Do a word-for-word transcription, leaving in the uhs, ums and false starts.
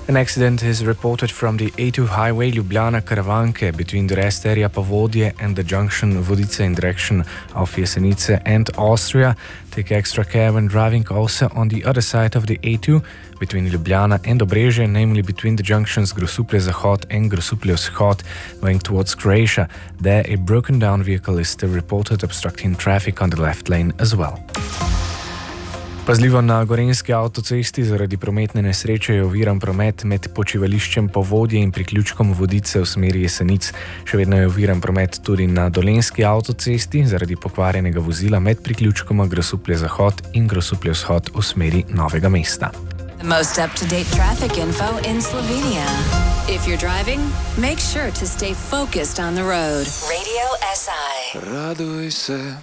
An accident is reported from the A two highway Ljubljana-Karavanke between the rest area Povodje and the junction Vodice in direction of Jesenice and Austria. Take extra care when driving also on the other side of the A two between Ljubljana and Obrežje, namely between the junctions Grosuplje-Zahod and Grosuplje-Vzhod going towards Croatia. There, a broken down vehicle is still reported obstructing traffic on the left lane as well. Pazljivo na Gorenjski avtocesti zaradi prometne nesreče je oviran promet med počivališčem Povodje in priključkom Vodice v smeri Jesenic. Še vedno je oviran promet tudi na Dolenjski avtocesti zaradi pokvarjenega vozila med priključkoma Grosuplje-Zahod in Grosuplje-Vzhod v smeri Novega mesta. The most up-to-date traffic info in Slovenia. If you're driving, make sure to stay focused on the road. Radio S I. Raduj se.